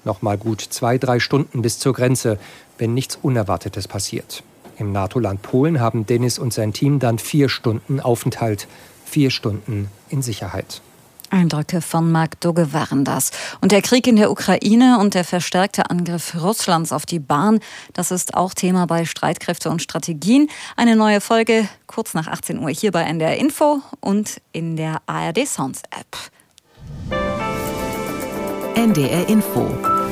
Noch mal gut 2-3 Stunden bis zur Grenze, wenn nichts Unerwartetes passiert. Im NATO-Land Polen haben Dennis und sein Team dann 4 Stunden Aufenthalt, 4 Stunden in Sicherheit. Eindrücke von Marc Dugge waren das. Und der Krieg in der Ukraine und der verstärkte Angriff Russlands auf die Bahn, das ist auch Thema bei Streitkräfte und Strategien. Eine neue Folge kurz nach 18 Uhr hier bei NDR Info und in der ARD Sounds App. NDR Info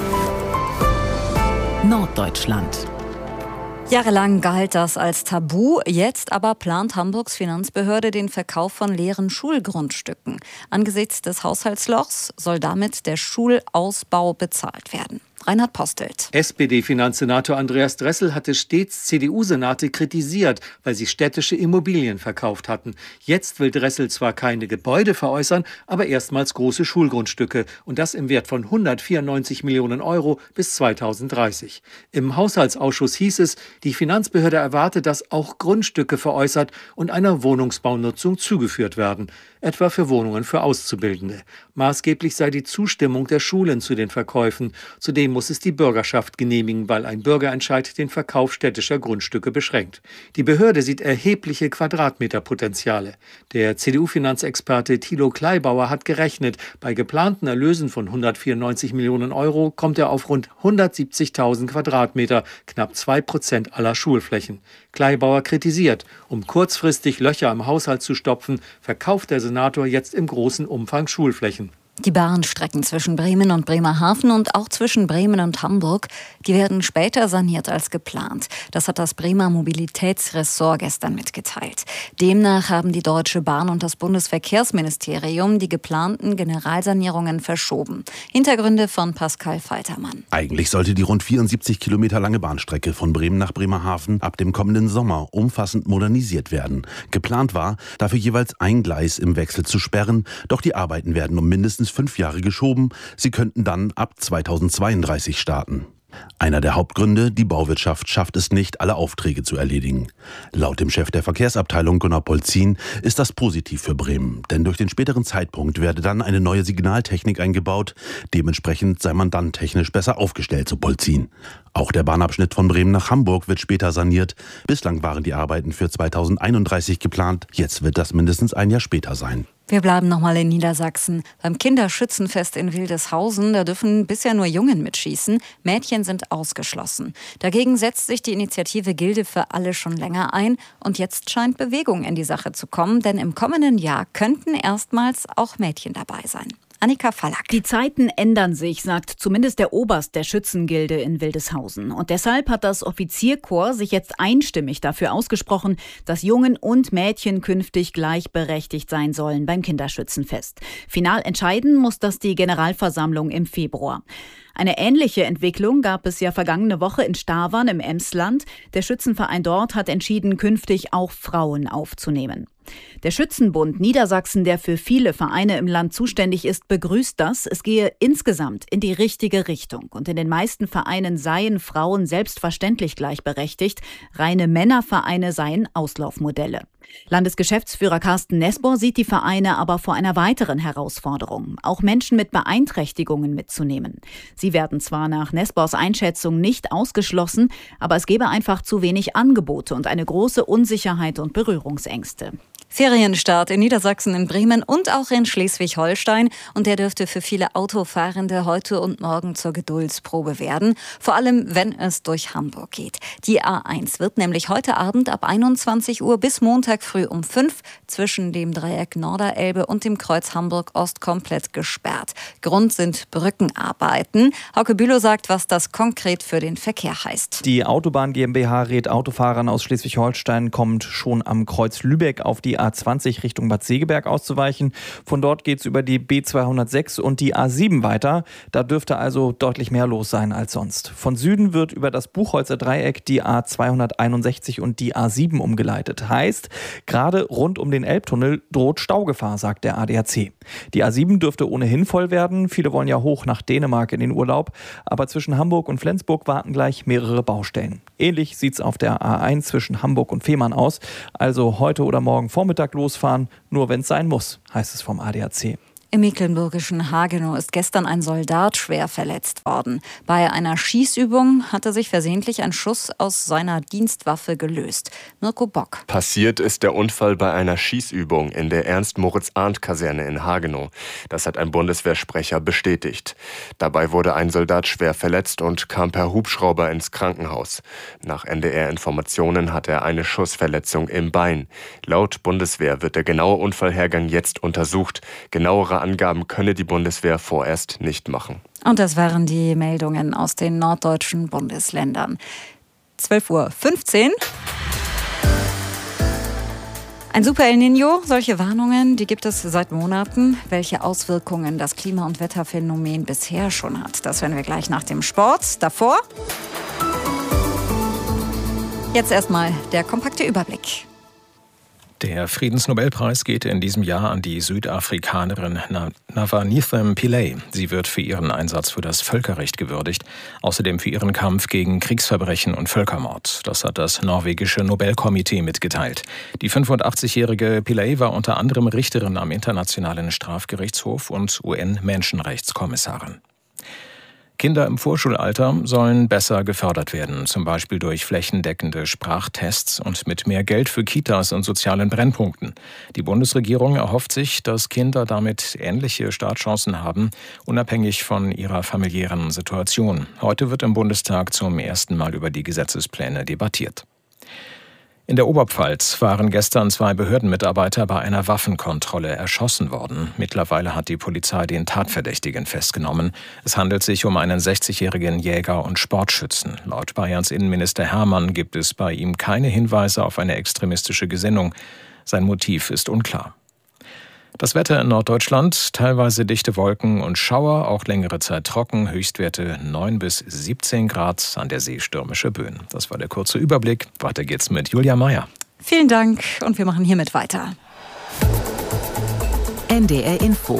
Norddeutschland. Jahrelang galt das als Tabu, jetzt aber plant Hamburgs Finanzbehörde den Verkauf von leeren Schulgrundstücken. Angesichts des Haushaltslochs soll damit der Schulausbau bezahlt werden. Reinhard Postelt. SPD-Finanzsenator Andreas Dressel hatte stets CDU-Senate kritisiert, weil sie städtische Immobilien verkauft hatten. Jetzt will Dressel zwar keine Gebäude veräußern, aber erstmals große Schulgrundstücke. Und das im Wert von 194 Millionen Euro bis 2030. Im Haushaltsausschuss hieß es, die Finanzbehörde erwartet, dass auch Grundstücke veräußert und einer Wohnungsbaunutzung zugeführt werden. Etwa für Wohnungen für Auszubildende. Maßgeblich sei die Zustimmung der Schulen zu den Verkäufen. Zudem muss es die Bürgerschaft genehmigen, weil ein Bürgerentscheid den Verkauf städtischer Grundstücke beschränkt. Die Behörde sieht erhebliche Quadratmeterpotenziale. Der CDU-Finanzexperte Thilo Kleibauer hat gerechnet, bei geplanten Erlösen von 194 Millionen Euro kommt er auf rund 170.000 Quadratmeter, knapp 2% aller Schulflächen. Kleibauer kritisiert, um kurzfristig Löcher im Haushalt zu stopfen, verkauft der Senator jetzt im großen Umfang Schulflächen. Die Bahnstrecken zwischen Bremen und Bremerhaven und auch zwischen Bremen und Hamburg, die werden später saniert als geplant. Das hat das Bremer Mobilitätsressort gestern mitgeteilt. Demnach haben die Deutsche Bahn und das Bundesverkehrsministerium die geplanten Generalsanierungen verschoben. Hintergründe von Pascal Faltermann. Eigentlich sollte die rund 74 Kilometer lange Bahnstrecke von Bremen nach Bremerhaven ab dem kommenden Sommer umfassend modernisiert werden. Geplant war, dafür jeweils ein Gleis im Wechsel zu sperren, doch die Arbeiten werden um mindestens 5 Jahre geschoben. Sie könnten dann ab 2032 starten. Einer der Hauptgründe, die Bauwirtschaft schafft es nicht, alle Aufträge zu erledigen. Laut dem Chef der Verkehrsabteilung Gunnar Polzin ist das positiv für Bremen, denn durch den späteren Zeitpunkt werde dann eine neue Signaltechnik eingebaut. Dementsprechend sei man dann technisch besser aufgestellt, so Polzin. Auch der Bahnabschnitt von Bremen nach Hamburg wird später saniert. Bislang waren die Arbeiten für 2031 geplant. Jetzt wird das mindestens ein Jahr später sein. Wir bleiben nochmal in Niedersachsen. Beim Kinderschützenfest in Wildeshausen, da dürfen bisher nur Jungen mitschießen. Mädchen sind ausgeschlossen. Dagegen setzt sich die Initiative Gilde für alle schon länger ein. Und jetzt scheint Bewegung in die Sache zu kommen, denn im kommenden Jahr könnten erstmals auch Mädchen dabei sein. Annika Fallack. Die Zeiten ändern sich, sagt zumindest der Oberst der Schützengilde in Wildeshausen. Und deshalb hat das Offizierkorps sich jetzt einstimmig dafür ausgesprochen, dass Jungen und Mädchen künftig gleichberechtigt sein sollen beim Kinderschützenfest. Final entscheiden muss das die Generalversammlung im Februar. Eine ähnliche Entwicklung gab es ja vergangene Woche in Stavern im Emsland. Der Schützenverein dort hat entschieden, künftig auch Frauen aufzunehmen. Der Schützenbund Niedersachsen, der für viele Vereine im Land zuständig ist, begrüßt das. Es gehe insgesamt in die richtige Richtung. Und in den meisten Vereinen seien Frauen selbstverständlich gleichberechtigt. Reine Männervereine seien Auslaufmodelle. Landesgeschäftsführer Carsten Nesbor sieht die Vereine aber vor einer weiteren Herausforderung, auch Menschen mit Beeinträchtigungen mitzunehmen. Sie werden zwar nach Nesbors Einschätzung nicht ausgeschlossen, aber es gäbe einfach zu wenig Angebote und eine große Unsicherheit und Berührungsängste. Ferienstart in Niedersachsen, in Bremen und auch in Schleswig-Holstein. Und der dürfte für viele Autofahrende heute und morgen zur Geduldsprobe werden. Vor allem, wenn es durch Hamburg geht. Die A1 wird nämlich heute Abend ab 21 Uhr bis Montag früh um 5 zwischen dem Dreieck Norderelbe und dem Kreuz Hamburg-Ost komplett gesperrt. Grund sind Brückenarbeiten. Hauke Bülow sagt, was das konkret für den Verkehr heißt. Die Autobahn GmbH rät Autofahrern aus Schleswig-Holstein, kommt schon am Kreuz Lübeck auf die A20 Richtung Bad Segeberg auszuweichen. Von dort geht es über die B206 und die A7 weiter. Da dürfte also deutlich mehr los sein als sonst. Von Süden wird über das Buchholzer Dreieck die A261 und die A7 umgeleitet. Heißt, gerade rund um den Elbtunnel droht Staugefahr, sagt der ADAC. Die A7 dürfte ohnehin voll werden. Viele wollen ja hoch nach Dänemark in den Urlaub. Aber zwischen Hamburg und Flensburg warten gleich mehrere Baustellen. Ähnlich sieht es auf der A1 zwischen Hamburg und Fehmarn aus. Also heute oder morgen Vormittag losfahren, nur wenn es sein muss, heißt es vom ADAC. Im mecklenburgischen Hagenow ist gestern ein Soldat schwer verletzt worden. Bei einer Schießübung hatte sich versehentlich ein Schuss aus seiner Dienstwaffe gelöst. Mirko Bock. Passiert ist der Unfall bei einer Schießübung in der Ernst-Moritz-Arndt-Kaserne in Hagenow. Das hat ein Bundeswehrsprecher bestätigt. Dabei wurde ein Soldat schwer verletzt und kam per Hubschrauber ins Krankenhaus. Nach NDR-Informationen hat er eine Schussverletzung im Bein. Laut Bundeswehr wird der genaue Unfallhergang jetzt untersucht. Genauere Angaben könne die Bundeswehr vorerst nicht machen. Und das waren die Meldungen aus den norddeutschen Bundesländern. 12:15 Uhr. Ein Super El Niño, solche Warnungen, die gibt es seit Monaten. Welche Auswirkungen das Klima- und Wetterphänomen bisher schon hat, das hören wir gleich nach dem Sport. Davor jetzt erstmal der kompakte Überblick. Der Friedensnobelpreis geht in diesem Jahr an die Südafrikanerin Navanithem Pillay. Sie wird für ihren Einsatz für das Völkerrecht gewürdigt, außerdem für ihren Kampf gegen Kriegsverbrechen und Völkermord. Das hat das norwegische Nobelkomitee mitgeteilt. Die 85-jährige Pillay war unter anderem Richterin am Internationalen Strafgerichtshof und UN-Menschenrechtskommissarin. Kinder im Vorschulalter sollen besser gefördert werden, zum Beispiel durch flächendeckende Sprachtests und mit mehr Geld für Kitas und sozialen Brennpunkten. Die Bundesregierung erhofft sich, dass Kinder damit ähnliche Startchancen haben, unabhängig von ihrer familiären Situation. Heute wird im Bundestag zum ersten Mal über die Gesetzespläne debattiert. In der Oberpfalz waren gestern 2 Behördenmitarbeiter bei einer Waffenkontrolle erschossen worden. Mittlerweile hat die Polizei den Tatverdächtigen festgenommen. Es handelt sich um einen 60-jährigen Jäger und Sportschützen. Laut Bayerns Innenminister Hermann gibt es bei ihm keine Hinweise auf eine extremistische Gesinnung. Sein Motiv ist unklar. Das Wetter in Norddeutschland, teilweise dichte Wolken und Schauer, auch längere Zeit trocken, Höchstwerte 9 bis 17 Grad, an der See stürmische Böen. Das war der kurze Überblick. Weiter geht's mit Julia Meyer. Vielen Dank und wir machen hiermit weiter. NDR Info.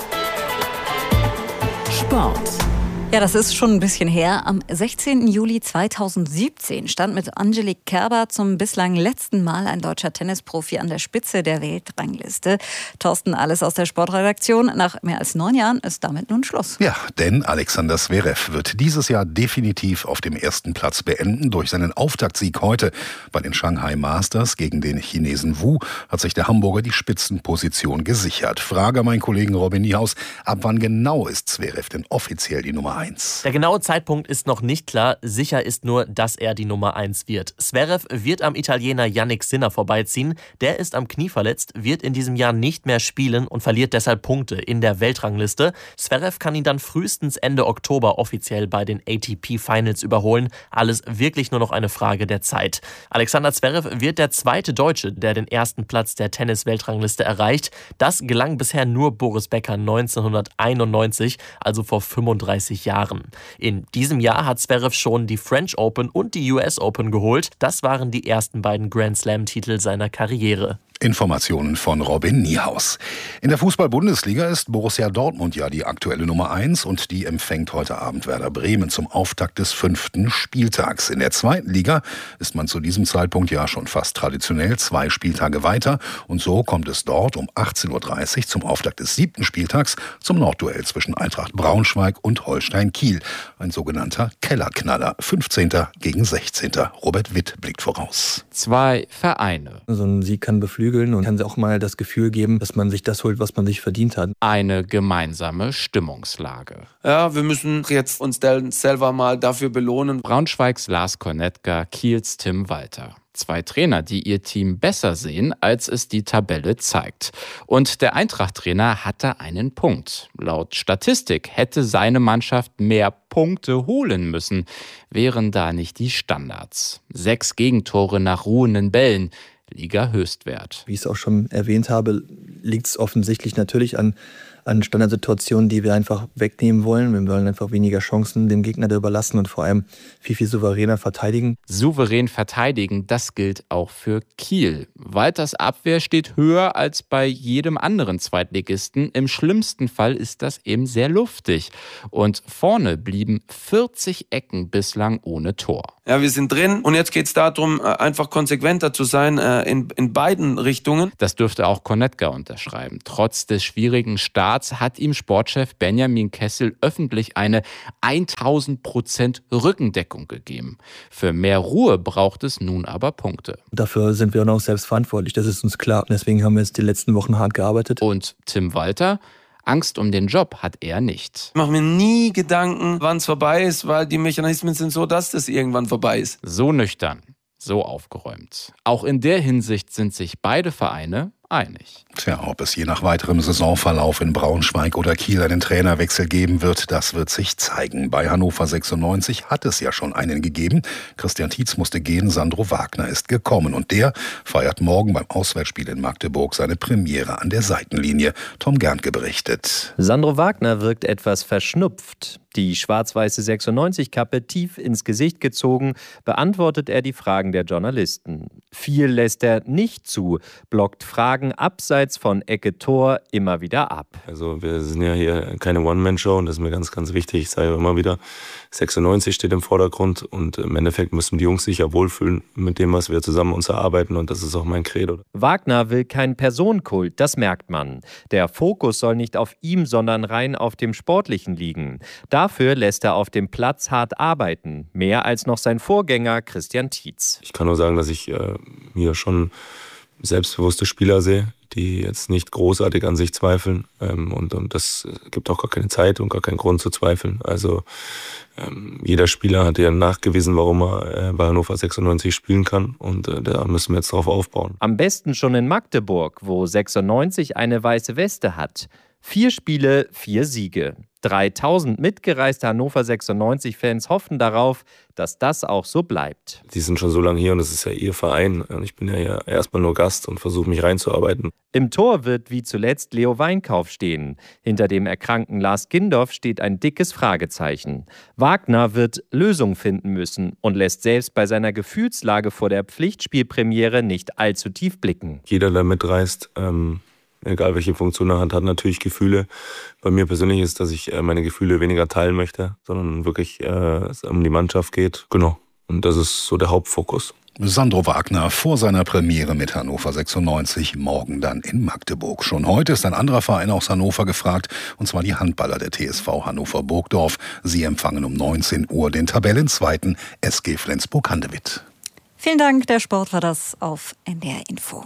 Sport. Ja, das ist schon ein bisschen her. Am 16. Juli 2017 stand mit Angelique Kerber zum bislang letzten Mal ein deutscher Tennisprofi an der Spitze der Weltrangliste. Thorsten Alles aus der Sportredaktion. Nach mehr als 9 Jahren ist damit nun Schluss. Ja, denn Alexander Zverev wird dieses Jahr definitiv auf dem ersten Platz beenden. Durch seinen Auftaktsieg heute bei den Shanghai Masters gegen den Chinesen Wu hat sich der Hamburger die Spitzenposition gesichert. Frage mein Kollegen Robin Niehaus, ab wann genau ist Zverev denn offiziell die Nummer 1? Der genaue Zeitpunkt ist noch nicht klar. Sicher ist nur, dass er die Nummer 1 wird. Zverev wird am Italiener Jannik Sinner vorbeiziehen. Der ist am Knie verletzt, wird in diesem Jahr nicht mehr spielen und verliert deshalb Punkte in der Weltrangliste. Zverev kann ihn dann frühestens Ende Oktober offiziell bei den ATP Finals überholen. Alles wirklich nur noch eine Frage der Zeit. Alexander Zverev wird der zweite Deutsche, der den ersten Platz der Tennis-Weltrangliste erreicht. Das gelang bisher nur Boris Becker 1991, also vor 35 Jahren. In diesem Jahr hat Zverev schon die French Open und die US Open geholt. Das waren die ersten beiden Grand Slam-Titel seiner Karriere. Informationen von Robin Niehaus. In der Fußball-Bundesliga ist Borussia Dortmund ja die aktuelle Nummer 1 und die empfängt heute Abend Werder Bremen zum Auftakt des 5. Spieltags. In der 2. Liga ist man zu diesem Zeitpunkt ja schon fast traditionell 2 Spieltage weiter und so kommt es dort um 18:30 Uhr zum Auftakt des 7. Spieltags zum Nordduell zwischen Eintracht Braunschweig und Holstein Kiel. Ein sogenannter Kellerknaller. 15. gegen 16. Robert Witt blickt voraus. 2 Vereine. So ein Sieg kann beflügeln und kann auch mal das Gefühl geben, dass man sich das holt, was man sich verdient hat. Eine gemeinsame Stimmungslage. Ja, wir müssen jetzt uns selber mal dafür belohnen. Braunschweigs Lars Kornetka, Kiels Tim Walter. 2 Trainer, die ihr Team besser sehen, als es die Tabelle zeigt. Und der Eintracht-Trainer hatte einen Punkt. Laut Statistik hätte seine Mannschaft mehr Punkte holen müssen, wären da nicht die Standards. 6 Gegentore nach ruhenden Bällen. Liga-Höchstwert. Wie ich es auch schon erwähnt habe, liegt es offensichtlich natürlich an Standardsituationen, die wir einfach wegnehmen wollen. Wir wollen einfach weniger Chancen dem Gegner überlassen und vor allem viel souveräner verteidigen. Souverän verteidigen, das gilt auch für Kiel. Walters Abwehr steht höher als bei jedem anderen Zweitligisten. Im schlimmsten Fall ist das eben sehr luftig. Und vorne blieben 40 Ecken bislang ohne Tor. Ja, wir sind drin und jetzt geht es darum, einfach konsequenter zu sein in beiden Richtungen. Das dürfte auch Kornetka unterschreiben. Trotz des schwierigen Starts Schwarz hat ihm Sportchef Benjamin Kessel öffentlich eine 1000% Rückendeckung gegeben. Für mehr Ruhe braucht es nun aber Punkte. Dafür sind wir auch selbst verantwortlich, das ist uns klar. Deswegen haben wir jetzt die letzten Wochen hart gearbeitet. Und Tim Walter? Angst um den Job hat er nicht. Ich mache mir nie Gedanken, wann es vorbei ist, weil die Mechanismen sind so, dass das irgendwann vorbei ist. So nüchtern, so aufgeräumt. Auch in der Hinsicht sind sich beide Vereine einig. Tja, ob es je nach weiterem Saisonverlauf in Braunschweig oder Kiel einen Trainerwechsel geben wird, das wird sich zeigen. Bei Hannover 96 hat es ja schon einen gegeben. Christian Tietz musste gehen, Sandro Wagner ist gekommen. Und der feiert morgen beim Auswärtsspiel in Magdeburg seine Premiere an der Seitenlinie. Tom Gerntke berichtet. Sandro Wagner wirkt etwas verschnupft. Die schwarz-weiße 96-Kappe tief ins Gesicht gezogen, beantwortet er die Fragen der Journalisten. Viel lässt er nicht zu, blockt Fragen abseits von Ecke-Tor immer wieder ab. Also wir sind ja hier keine One-Man-Show und das ist mir ganz, ganz wichtig. Ich sage immer wieder, 96 steht im Vordergrund und im Endeffekt müssen die Jungs sich ja wohlfühlen mit dem, was wir zusammen uns erarbeiten und das ist auch mein Credo. Wagner will keinen Personenkult, das merkt man. Der Fokus soll nicht auf ihm, sondern rein auf dem Sportlichen liegen. Dafür lässt er auf dem Platz hart arbeiten, mehr als noch sein Vorgänger Christian Tietz. Ich kann nur sagen, dass ich hier schon selbstbewusste Spieler sehe, die jetzt nicht großartig an sich zweifeln und das gibt auch gar keine Zeit und gar keinen Grund zu zweifeln. Also jeder Spieler hat ja nachgewiesen, warum er bei Hannover 96 spielen kann und da müssen wir jetzt drauf aufbauen. Am besten schon in Magdeburg, wo 96 eine weiße Weste hat. 4 Spiele, 4 Siege. 3000 mitgereiste Hannover 96-Fans hoffen darauf, dass das auch so bleibt. Die sind schon so lange hier und es ist ja ihr Verein. Ich bin ja hier erstmal nur Gast und versuche mich reinzuarbeiten. Im Tor wird wie zuletzt Leo Weinkauf stehen. Hinter dem erkrankten Lars Gindorf steht ein dickes Fragezeichen. Wagner wird Lösungen finden müssen und lässt selbst bei seiner Gefühlslage vor der Pflichtspielpremiere nicht allzu tief blicken. Jeder, der mitreist, egal welche Funktion er hat, hat natürlich Gefühle. Bei mir persönlich ist, dass ich meine Gefühle weniger teilen möchte, sondern wirklich es um die Mannschaft geht. Genau. Und das ist so der Hauptfokus. Sandro Wagner vor seiner Premiere mit Hannover 96, morgen dann in Magdeburg. Schon heute ist ein anderer Verein aus Hannover gefragt, und zwar die Handballer der TSV Hannover Burgdorf. Sie empfangen um 19 Uhr den Tabellenzweiten SG Flensburg-Handewitt. Vielen Dank, der Sport war das auf NDR Info.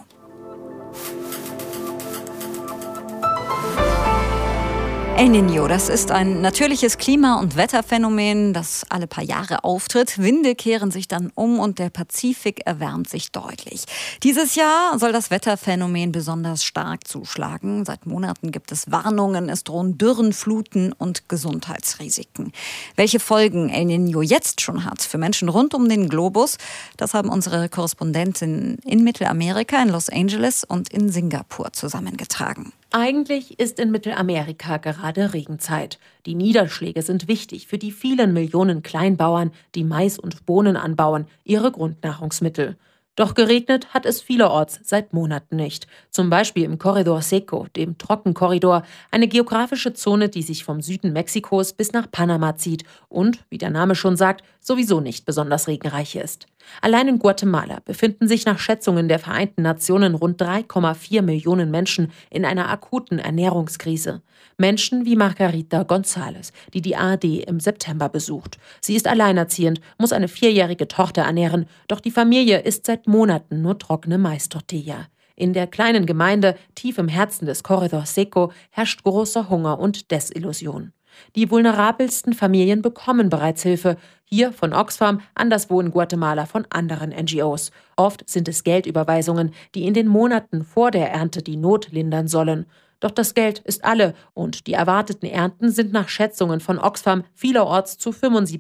El Niño, das ist ein natürliches Klima- und Wetterphänomen, das alle paar Jahre auftritt. Winde kehren sich dann um und der Pazifik erwärmt sich deutlich. Dieses Jahr soll das Wetterphänomen besonders stark zuschlagen. Seit Monaten gibt es Warnungen, es drohen Dürren, Fluten und Gesundheitsrisiken. Welche Folgen El Niño jetzt schon hat für Menschen rund um den Globus, das haben unsere Korrespondentinnen in Mittelamerika, in Los Angeles und in Singapur zusammengetragen. Eigentlich ist in Mittelamerika gerade Regenzeit. Die Niederschläge sind wichtig für die vielen Millionen Kleinbauern, die Mais und Bohnen anbauen, ihre Grundnahrungsmittel. Doch geregnet hat es vielerorts seit Monaten nicht. Zum Beispiel im Corredor Seco, dem Trockenkorridor, eine geografische Zone, die sich vom Süden Mexikos bis nach Panama zieht und, wie der Name schon sagt, sowieso nicht besonders regenreich ist. Allein in Guatemala befinden sich nach Schätzungen der Vereinten Nationen rund 3,4 Millionen Menschen in einer akuten Ernährungskrise. Menschen wie Margarita González, die die ARD im September besucht. Sie ist alleinerziehend, muss eine 4-jährige Tochter ernähren, doch die Familie isst seit Monaten nur trockene Maistortilla. In der kleinen Gemeinde, tief im Herzen des Corredor Seco, herrscht großer Hunger und Desillusion. Die vulnerabelsten Familien bekommen bereits Hilfe, hier von Oxfam, anderswo in Guatemala von anderen NGOs. Oft sind es Geldüberweisungen, die in den Monaten vor der Ernte die Not lindern sollen. Doch das Geld ist alle und die erwarteten Ernten sind nach Schätzungen von Oxfam vielerorts zu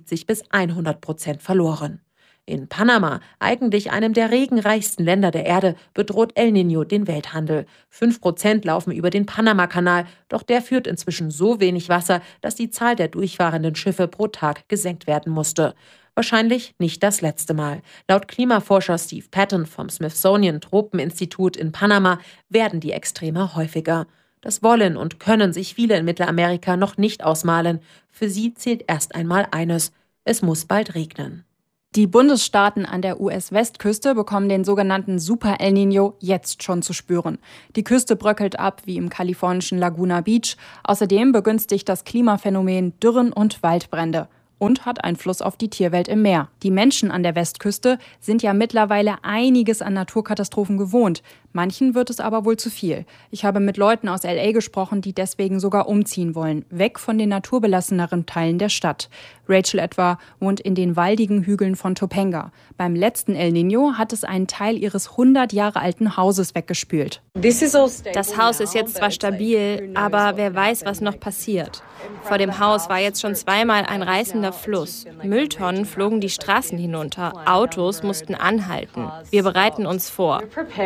75-100% verloren. In Panama, eigentlich einem der regenreichsten Länder der Erde, bedroht El Niño den Welthandel. 5% laufen über den Panama-Kanal, doch der führt inzwischen so wenig Wasser, dass die Zahl der durchfahrenden Schiffe pro Tag gesenkt werden musste. Wahrscheinlich nicht das letzte Mal. Laut Klimaforscher Steve Patton vom Smithsonian Tropeninstitut in Panama werden die Extreme häufiger. Das wollen und können sich viele in Mittelamerika noch nicht ausmalen. Für sie zählt erst einmal eines: Es muss bald regnen. Die Bundesstaaten an der US-Westküste bekommen den sogenannten Super El Niño jetzt schon zu spüren. Die Küste bröckelt ab, wie im kalifornischen Laguna Beach. Außerdem begünstigt das Klimaphänomen Dürren und Waldbrände und hat Einfluss auf die Tierwelt im Meer. Die Menschen an der Westküste sind ja mittlerweile einiges an Naturkatastrophen gewohnt. Manchen wird es aber wohl zu viel. Ich habe mit Leuten aus LA gesprochen, die deswegen sogar umziehen wollen, weg von den naturbelasseneren Teilen der Stadt. Rachel etwa wohnt in den waldigen Hügeln von Topanga. Beim letzten El Niño hat es einen Teil ihres 100 Jahre alten Hauses weggespült. Das Haus ist jetzt zwar stabil, aber wer weiß, was noch passiert. Vor dem Haus war jetzt schon zweimal ein reißender Fluss. Mülltonnen flogen die Straßen hinunter. Autos mussten anhalten. Wir bereiten uns vor.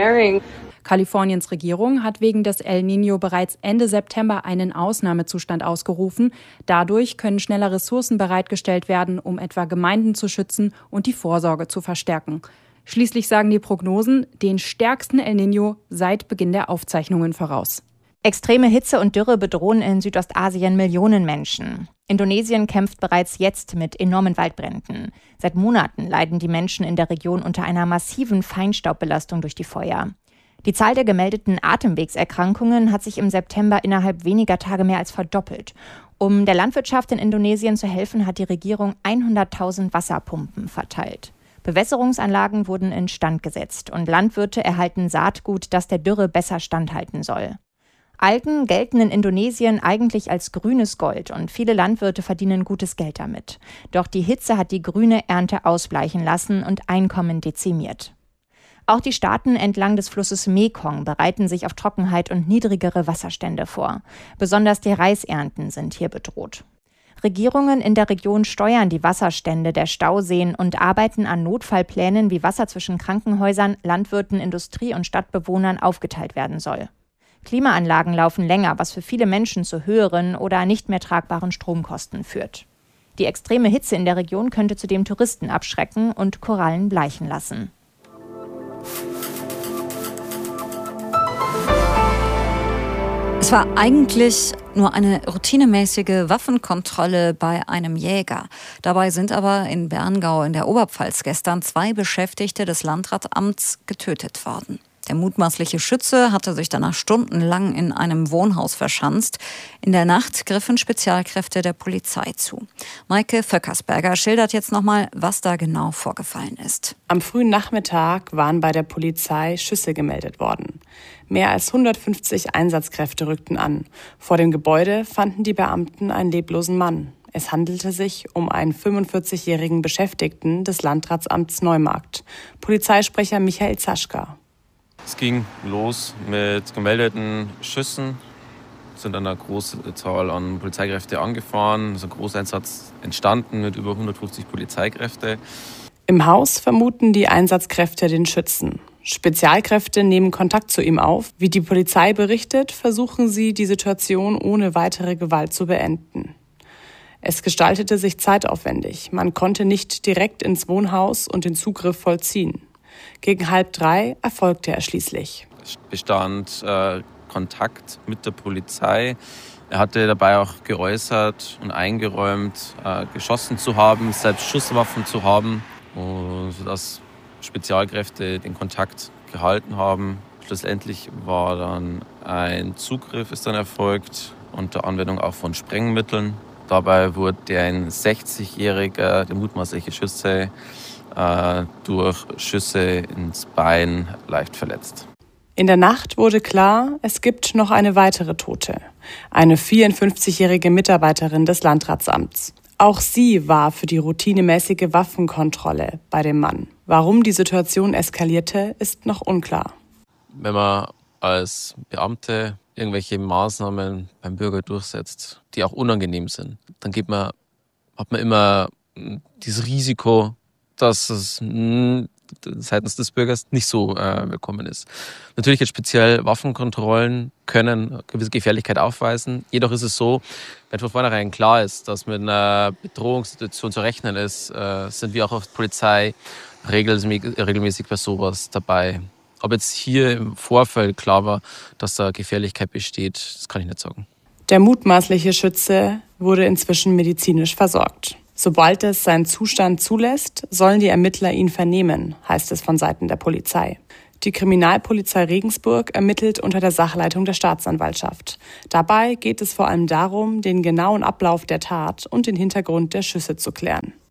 Kaliforniens Regierung hat wegen des El Niño bereits Ende September einen Ausnahmezustand ausgerufen. Dadurch können schneller Ressourcen bereitgestellt werden, um etwa Gemeinden zu schützen und die Vorsorge zu verstärken. Schließlich sagen die Prognosen den stärksten El Niño seit Beginn der Aufzeichnungen voraus. Extreme Hitze und Dürre bedrohen in Südostasien Millionen Menschen. Indonesien kämpft bereits jetzt mit enormen Waldbränden. Seit Monaten leiden die Menschen in der Region unter einer massiven Feinstaubbelastung durch die Feuer. Die Zahl der gemeldeten Atemwegserkrankungen hat sich im September innerhalb weniger Tage mehr als verdoppelt. Um der Landwirtschaft in Indonesien zu helfen, hat die Regierung 100.000 Wasserpumpen verteilt. Bewässerungsanlagen wurden instand gesetzt und Landwirte erhalten Saatgut, das der Dürre besser standhalten soll. Algen gelten in Indonesien eigentlich als grünes Gold und viele Landwirte verdienen gutes Geld damit. Doch die Hitze hat die grüne Ernte ausbleichen lassen und Einkommen dezimiert. Auch die Staaten entlang des Flusses Mekong bereiten sich auf Trockenheit und niedrigere Wasserstände vor. Besonders die Reisernten sind hier bedroht. Regierungen in der Region steuern die Wasserstände der Stauseen und arbeiten an Notfallplänen, wie Wasser zwischen Krankenhäusern, Landwirten, Industrie und Stadtbewohnern aufgeteilt werden soll. Klimaanlagen laufen länger, was für viele Menschen zu höheren oder nicht mehr tragbaren Stromkosten führt. Die extreme Hitze in der Region könnte zudem Touristen abschrecken und Korallen bleichen lassen. Es war eigentlich nur eine routinemäßige Waffenkontrolle bei einem Jäger. Dabei sind aber in Berngau in der Oberpfalz gestern 2 Beschäftigte des Landratsamts getötet worden. Der mutmaßliche Schütze hatte sich danach stundenlang in einem Wohnhaus verschanzt. In der Nacht griffen Spezialkräfte der Polizei zu. Maike Vöckersberger schildert jetzt nochmal, was da genau vorgefallen ist. Am frühen Nachmittag waren bei der Polizei Schüsse gemeldet worden. Mehr als 150 Einsatzkräfte rückten an. Vor dem Gebäude fanden die Beamten einen leblosen Mann. Es handelte sich um einen 45-jährigen Beschäftigten des Landratsamts Neumarkt. Polizeisprecher Michael Zaschka. Es ging los mit gemeldeten Schüssen. Es sind eine große Zahl an Polizeikräfte angefahren. Es ist ein Großeinsatz entstanden mit über 150 Polizeikräfte. Im Haus vermuten die Einsatzkräfte den Schützen. Spezialkräfte nehmen Kontakt zu ihm auf. Wie die Polizei berichtet, versuchen sie, die Situation ohne weitere Gewalt zu beenden. Es gestaltete sich zeitaufwendig. Man konnte nicht direkt ins Wohnhaus und den Zugriff vollziehen. Gegen 2:30 erfolgte er schließlich. Es bestand Kontakt mit der Polizei. Er hatte dabei auch geäußert und eingeräumt, geschossen zu haben, selbst Schusswaffen zu haben, sodass Spezialkräfte den Kontakt gehalten haben. Schlussendlich war dann ein Zugriff ist dann erfolgt, unter Anwendung auch von Sprengmitteln. Dabei wurde ein 60-jähriger, der mutmaßliche Schütze, durch Schüsse ins Bein leicht verletzt. In der Nacht wurde klar, es gibt noch eine weitere Tote. Eine 54-jährige Mitarbeiterin des Landratsamts. Auch sie war für die routinemäßige Waffenkontrolle bei dem Mann. Warum die Situation eskalierte, ist noch unklar. Wenn man als Beamte irgendwelche Maßnahmen beim Bürger durchsetzt, die auch unangenehm sind, dann hat man immer dieses Risiko, dass es seitens des Bürgers nicht so willkommen ist. Natürlich jetzt speziell Waffenkontrollen können eine gewisse Gefährlichkeit aufweisen. Jedoch ist es so, wenn von vornherein klar ist, dass mit einer Bedrohungssituation zu rechnen ist, sind wir auch als Polizei regelmäßig bei sowas dabei. Ob jetzt hier im Vorfeld klar war, dass da Gefährlichkeit besteht, das kann ich nicht sagen. Der mutmaßliche Schütze wurde inzwischen medizinisch versorgt. Sobald es seinen Zustand zulässt, sollen die Ermittler ihn vernehmen, heißt es von Seiten der Polizei. Die Kriminalpolizei Regensburg ermittelt unter der Sachleitung der Staatsanwaltschaft. Dabei geht es vor allem darum, den genauen Ablauf der Tat und den Hintergrund der Schüsse zu klären.